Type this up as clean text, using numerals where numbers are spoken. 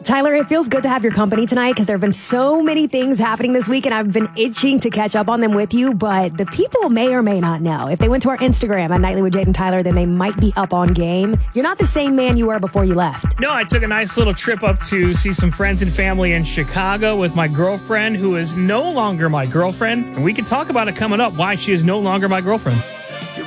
Tyler, it feels good to have your company tonight because there have been so many things happening this week and I've been itching to catch up on them with you, but the people may or may not know. If they went to our Instagram at Nightly with Jade and Tyler, then they might be up on game. You're not the same man you were before you left. No, I took a nice little trip up to see some friends and family in Chicago with my girlfriend, who is no longer my girlfriend. And we can talk about it coming up, why she is no longer my girlfriend.